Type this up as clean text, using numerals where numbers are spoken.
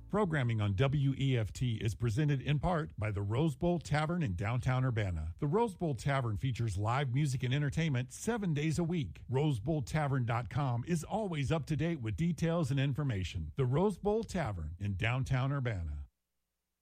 Programming on WEFT is presented in part by the Rose Bowl Tavern in downtown Urbana. The Rose Bowl Tavern features live music and entertainment 7 days a week. RoseBowlTavern.com is always up to date with details and information. The Rose Bowl Tavern in downtown Urbana.